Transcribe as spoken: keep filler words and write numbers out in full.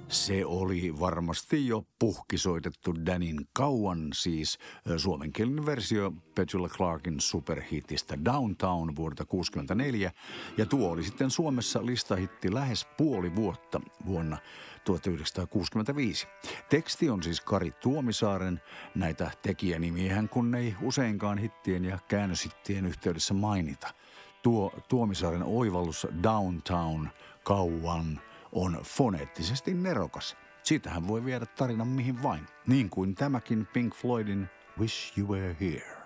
Se oli varmasti jo puhkisoitettu Danin kauan, siis suomenkielinen versio Petula Clarkin superhitistä Downtown vuodelta kuusikymmentäneljä, ja tuo oli sitten Suomessa listahitti lähes puoli vuotta vuonna tuhatyhdeksänsataakuusikymmentäviisi. Teksti on siis Kari Tuomisaaren, näitä tekijänimiähän kun ei useinkaan hittien ja käännöshittien yhteydessä mainita. Tuo Tuomisaaren oivallus Downtown kauan on foneettisesti nerokas. Siitähän voi viedä tarinan mihin vain, niin kuin tämäkin Pink Floydin Wish You Were Here.